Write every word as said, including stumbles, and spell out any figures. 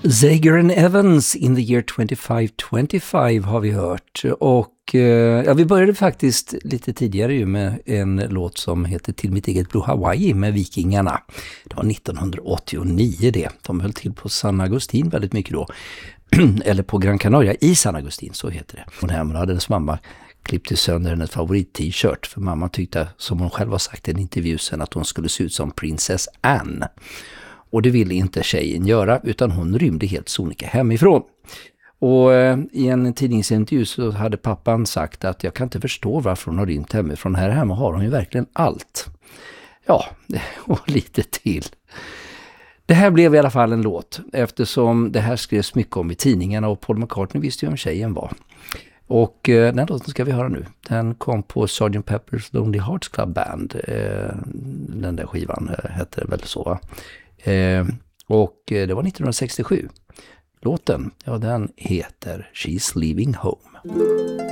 Zager and Evans in the year twenty-five twenty-five har vi hört, och eh, ja, vi började faktiskt lite tidigare ju med en låt som heter Till mitt eget blå Hawaii med Vikingarna. Det var nittonhundraåttionio det. De höll till på San Agustin väldigt mycket då. Eller på Gran Canaria i San Agustin, så heter det. Hon hemma hade hennes mamma klippte sönder hennes favorit-t-shirt, för mamma tyckte, som hon själv har sagt i en intervju sen, att hon skulle se ut som Princess Anne. Och det ville inte tjejen göra, utan hon rymde helt sonika hemifrån. Och eh, i en tidningsintervju så hade pappan sagt att jag kan inte förstå varför hon har rymt hemifrån. Här hemma har hon ju verkligen allt. Ja, och lite till. Det här blev i alla fall en låt, eftersom det här skrevs mycket om i tidningarna, och Paul McCartney visste ju om tjejen var. Och eh, den låten ska vi höra nu. Den kom på sergeant Pepper's Lonely Hearts Club Band. Eh, den där skivan eh, hette väl så, va? Eh, och det var nittonhundrasextiosju. Låten, ja, den heter She's Leaving Home.